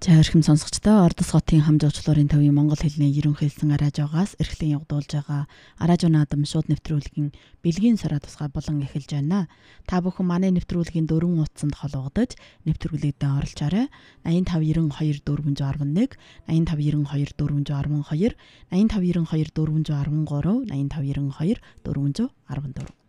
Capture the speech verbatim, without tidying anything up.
За эрхэм сонсогчдоо Ордос хотын хамт зуучлалын төвийн Монгол хэлний ерөнхийлсэн араажоогоос эрхлэн явагдуулж байгаа араажуу наадам шууд нэвтрүүлгийн бэлгийн сараа тусгай болон эхэлж байна. Та бүхэн манай нэвтрүүлгийн дөрвөн утсанд холбогдож нэвтрүүлэгтээ оролцоорой. найман тав девять хоёр дөрвөн один нэг, найман тав девять хоёр дөрвөн один хоёр, найман тав девять хоёр дөрвөн один три, найман тав девять хоёр дөрвөн один четыре.